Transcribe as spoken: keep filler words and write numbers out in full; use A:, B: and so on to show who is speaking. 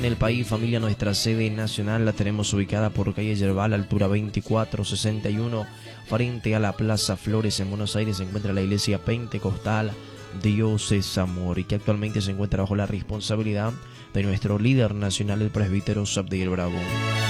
A: el país, familia. Nuestra sede nacional la tenemos ubicada por calle Yerbal, altura veinticuatro sesenta y uno, frente a la Plaza Flores. En Buenos Aires se encuentra la iglesia pentecostal Dios es Amor, y que actualmente se encuentra bajo la responsabilidad de nuestro líder nacional, el presbítero Sabdiel Bravo.